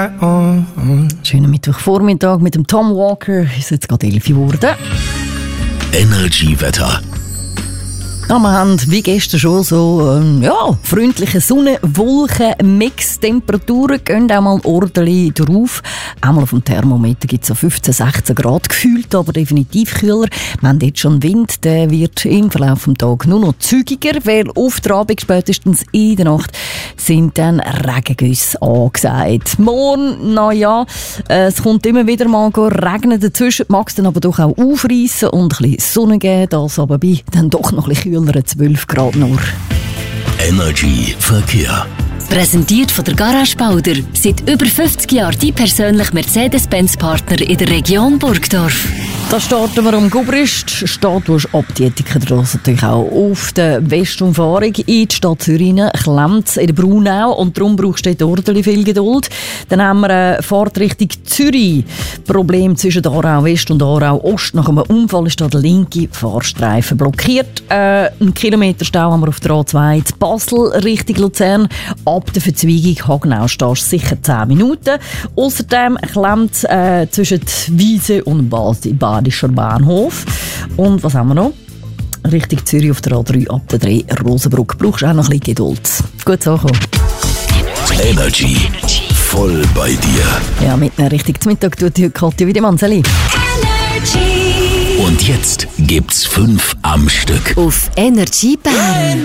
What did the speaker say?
Schönen Mittwochvormittag mit dem Tom Walker. Es ist jetzt gerade 11 Uhr geworden. Energy-Wetter. Ja, wir haben wie gestern schon so freundliche Sonne, Wolken, Mix, Temperaturen gehen auch mal ordentlich drauf. Einmal auf dem Thermometer gibt es so 15, 16 Grad gefühlt, aber definitiv kühler. Wir haben jetzt schon Wind, der wird im Verlauf des Tages nur noch zügiger, weil auf der Abend, spätestens in der Nacht, sind dann Regengüsse angesagt. Morgen, es kommt immer wieder mal regnen dazwischen, mag es dann aber doch auch aufreissen und ein bisschen Sonne geben, das aber bei dann doch noch ein bisschen kühler, 12 Grad nur. Energy Verkehr. Präsentiert von der Garage Bauder. Seit über 50 Jahren die persönliche Mercedes-Benz-Partner in der Region Burgdorf. Da starten wir am Gubrist. Steht durch ab die Etikenstrasse natürlich auch auf der Westumfahrung in die Stadt Zürich, klemmt in der Braunau und darum brauchst du dort ordentlich viel Geduld. Dann haben wir eine Fahrt Richtung Zürich. Problem zwischen Aarau West und Aarau Ost. Nach einem Unfall ist da der linke Fahrstreifen blockiert. Einen Kilometer-Stau haben wir auf der A2 zu Basel Richtung Luzern. Ab der Verzweigung Hagenau stehst du sicher 10 Minuten. Außerdem klemmt zwischen Wiese und Badischer Bahnhof. Und was haben wir noch? Richtung Zürich auf der A3 ab der 3 Rosenbrück. Brauchst du auch noch ein bisschen Geduld. Gut ankommen. Energy. Voll bei dir. Ja, mit einer Richtung zum Mittag tut die Katja Wiedemann. Sally. Und jetzt gibt's 5 am Stück. Auf Energy Bern.